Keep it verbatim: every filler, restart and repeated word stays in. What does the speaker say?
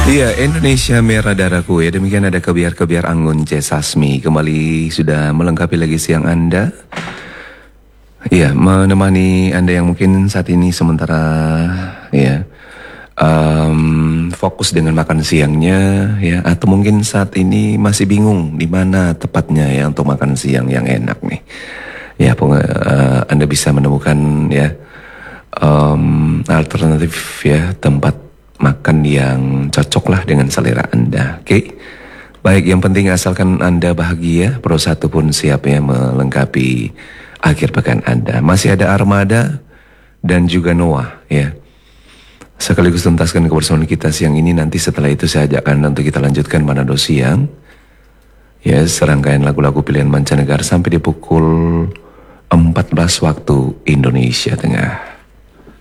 Iya, Indonesia Merah Darahku ya. Demikian ada kebiar-kebiar Anggun C. Sasmi. Kembali sudah melengkapi lagi siang Anda. Iya, menemani Anda yang mungkin saat ini sementara ya um, fokus dengan makan siangnya ya, atau mungkin saat ini masih bingung di mana tepatnya ya untuk makan siang yang enak nih. Ya, uh, Anda bisa menemukan ya um, alternatif ya tempat makan yang cocok lah dengan selera Anda. Oke, okay? Baik, yang penting asalkan Anda bahagia, Pro satu pun siap ya melengkapi akhir pekan Anda. Masih ada Armada dan juga Noah ya. Sekaligus tuntaskan kebersamaan kita siang ini. Nanti setelah itu saya ajak Anda untuk kita lanjutkan Manado Siang ya, serangkaian lagu-lagu pilihan mancanegara sampai di pukul empat belas waktu Indonesia Tengah.